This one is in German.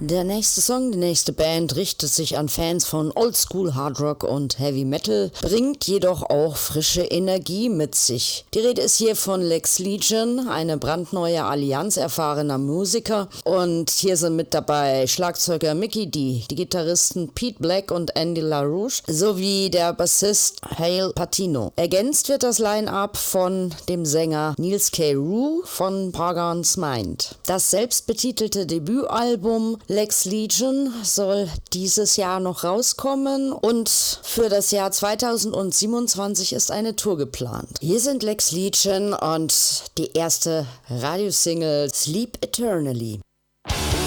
Der nächste Song, die nächste Band richtet sich an Fans von Oldschool Hard Rock und Heavy Metal, bringt jedoch auch frische Energie mit sich. Die Rede ist hier von Lex Legion, eine brandneue Allianz erfahrener Musiker, und hier sind mit dabei Schlagzeuger Mikkey D, die Gitarristen Pete Black und Andy LaRouche sowie der Bassist Hale Patino. Ergänzt wird das Line-Up von dem Sänger Niels K. Rue von Pagan's Mind. Das selbstbetitelte Debütalbum Lex Legion soll dieses Jahr noch rauskommen und für das Jahr 2027 ist eine Tour geplant. Hier sind Lex Legion und die erste Radiosingle Sleep Eternally.